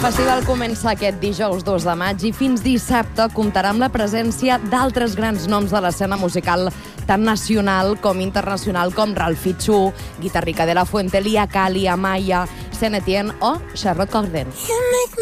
Festival comença aquest dijous 2 de maig i fins dissabte comptarà amb la presència d'altres grans noms de l'escena musical tant nacional com internacional com Ralph Fichu, Guitarrica de la Fuente, Lia Kali, Amaya, Saint Etienne o Charlotte Cardin.